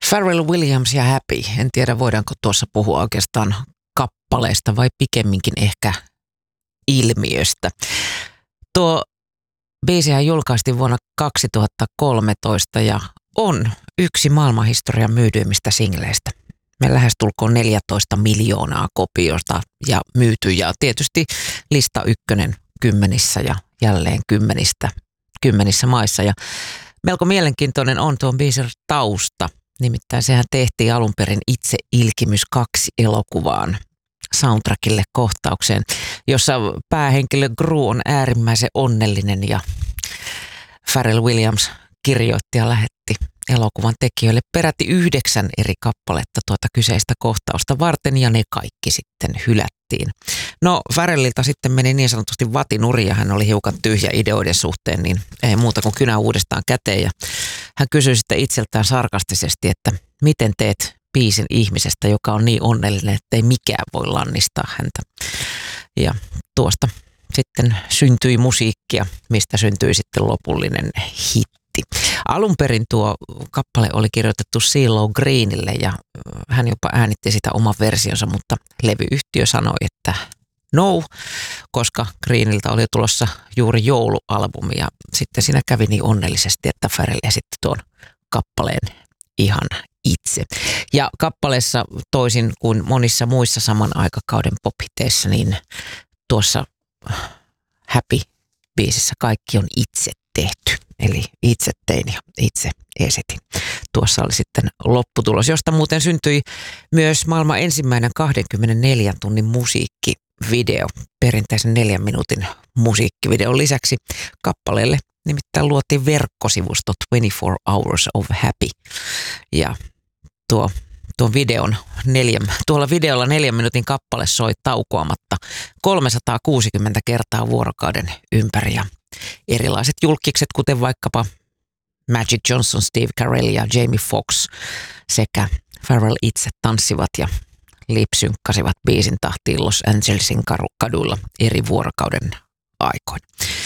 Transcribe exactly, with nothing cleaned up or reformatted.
Pharrell Williams ja Happy. En tiedä, voidaanko tuossa puhua oikeastaan kappaleesta vai pikemminkin ehkä ilmiöstä. Tuo biisihän julkaistiin vuonna kaksituhattakolmetoista ja on yksi maailmanhistorian myydyimmistä singleistä. Me lähestulkoon neljätoista miljoonaa kopiosta ja myyty ja tietysti lista ykkönen kymmenissä ja jälleen kymmenistä, kymmenissä maissa. Ja melko mielenkiintoinen on tuon biisin tausta. Nimittäin sehän tehtiin alun perin Itse ilkimys kaksi elokuvaan soundtrackille kohtaukseen, jossa päähenkilö Gru on äärimmäisen onnellinen ja Pharrell Williams kirjoitti ja lähetti elokuvan tekijöille peräti yhdeksän eri kappaletta tuota kyseistä kohtausta varten ja ne kaikki sitten hylättiin. No Pharrellilta sitten meni niin sanotusti vatinuri ja hän oli hiukan tyhjä ideoiden suhteen, niin ei muuta kuin kynä uudestaan käteen ja hän kysyi sitten itseltään sarkastisesti, että miten teet biisin ihmisestä, joka on niin onnellinen, että ei mikään voi lannistaa häntä. Ja tuosta sitten syntyi musiikkia, mistä syntyi sitten lopullinen hitti. Alun perin tuo kappale oli kirjoitettu CeeLo Greenille ja hän jopa äänitti sitä oman versionsa, mutta levyyhtiö sanoi, että no, koska Greeniltä oli tulossa juuri joulualbumi ja sitten siinä kävi niin onnellisesti, että Pharrell esitti tuon kappaleen ihan itse. Ja kappaleessa toisin kuin monissa muissa saman aikakauden pop-hiteissä, niin tuossa Happy-biisissä kaikki on itse tehty. Eli itse tein ja itse esitin. Tuossa oli sitten lopputulos, josta muuten syntyi myös maailman ensimmäinen kaksikymmentäneljä tunnin musiikkivideo. Perinteisen neljän minuutin musiikkivideon lisäksi kappaleelle nimittäin luotiin verkkosivusto kaksikymmentäneljä Hours of Happy. Ja tuo, tuon videon neljän, tuolla videolla neljän minuutin kappale soi taukoamatta kolmesataakuusikymmentä kertaa vuorokauden ympäri ja erilaiset julkkikset, kuten vaikkapa Magic Johnson, Steve Carell ja Jamie Foxx sekä Pharrell itse tanssivat ja lipsynkkasivat biisin tahtiin Los Angelesin kaduilla eri vuorokauden aikoina.